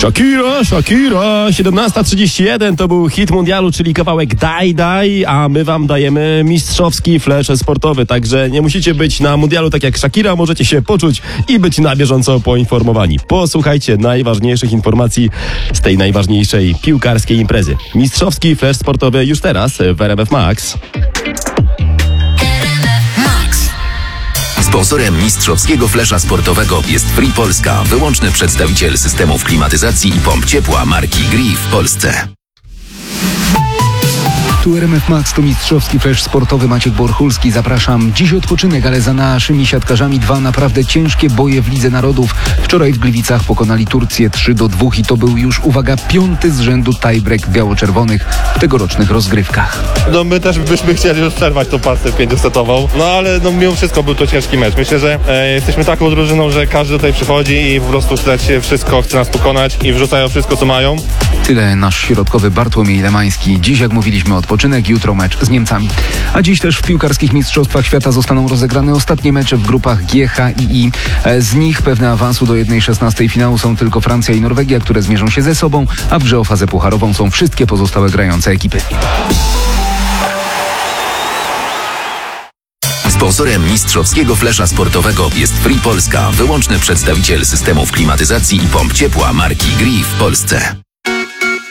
Shakira, 17:31 to był hit mundialu, czyli kawałek Daj Daj, a my wam dajemy mistrzowski flash sportowy, także nie musicie być na mundialu tak jak Shakira, możecie się poczuć i być na bieżąco poinformowani. Posłuchajcie najważniejszych informacji z tej najważniejszej piłkarskiej imprezy. Mistrzowski flash sportowy już teraz w RMF Max. Sponsorem mistrzowskiego flesza sportowego jest Free Polska, wyłączny przedstawiciel systemów klimatyzacji i pomp ciepła marki Gree w Polsce. Tu RMF Max, to mistrzowski flash sportowy, Maciek Borchulski. Zapraszam. Dziś odpoczynek, ale za naszymi siatkarzami dwa naprawdę ciężkie boje w Lidze Narodów. Wczoraj w Gliwicach pokonali Turcję 3-2 i to był już, uwaga, 5. z rzędu tiebreak biało-czerwonych w tegorocznych rozgrywkach. No my też byśmy chcieli już przerwać tą pasę 5-setową, no ale mimo wszystko był to ciężki mecz. Myślę, że jesteśmy taką drużyną, że każdy tutaj przychodzi i po prostu chce wszystko, chce nas pokonać i wrzucają wszystko, co mają. Tyle nasz środkowy Bartłomiej Lemański. Dziś, jak mówiliśmy, odpoczynek, jutro mecz z Niemcami. A dziś też w piłkarskich mistrzostwach świata zostaną rozegrane ostatnie mecze w grupach G, H i I. Z nich pewne awansu do 1/16 finału są tylko Francja i Norwegia, które zmierzą się ze sobą, a w grze o fazę pucharową są wszystkie pozostałe grające ekipy. Sponsorem mistrzowskiego flesza sportowego jest Free Polska, wyłączny przedstawiciel systemów klimatyzacji i pomp ciepła marki Gree w Polsce.